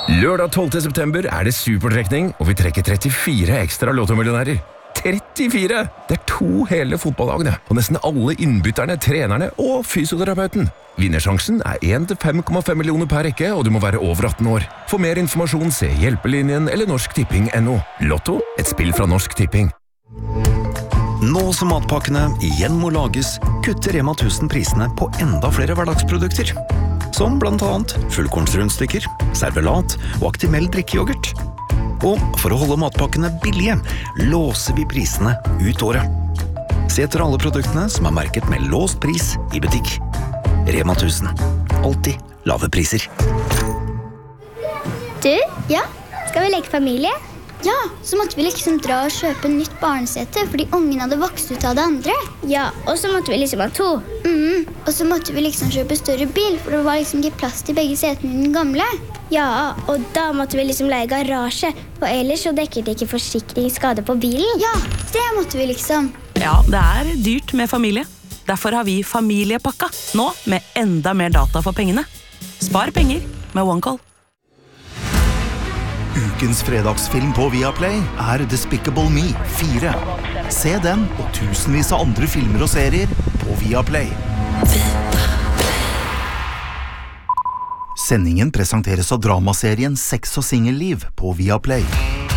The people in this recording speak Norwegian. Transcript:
Lørdag 12. september det supertrekning, og vi trekker 34 ekstra lottomillionærer. 34! Det 2 hele fotballagene, og nesten alle innbytterne, trenerne og fysioterapeuten. Vinnersjansen 1 til 5,5 millioner per rekke, og du må være over 18 år. For mer informasjon se Hjelpelinjen eller norsktipping.no. Lotto, et spill fra Norsk Tipping. Nå som matpakkene igjen må lages, kutter Rema 1000 prisene på enda flere hverdagsprodukter. Som blant annet fullkornsrundstykker, servelat og Actimel drikkejoghurt. Og for å holde matpakkene billige, låser vi prisene ut året. Se etter alle produktene som merket med låst pris i butikk. Rema 1000. Alltid lave priser. Du, ja, skal vi leke familie? Ja, så måtte vi liksom dra og kjøpe nytt barnesete, fordi ungen hadde vokst ut av det andre. Ja, og så måtte vi liksom ha 2. Og så måtte vi liksom kjøpe større bil, for det var liksom ikke plass til begge setene i den gamle. Ja, og da måtte vi liksom leie garasje, for ellers så dekket ikke forsikringsskade på bilen. Ja, det måtte vi liksom. Ja, det dyrt med familie. Derfor har vi familiepakka, nå med enda mer data for pengene. Spar penger med OneCall. Ukens fredagsfilm på Viaplay Despicable Me 4. Se den og tusenvis av andre filmer og serier på Viaplay. Sendingen presenteres av dramaserien Sex og singelliv på Viaplay.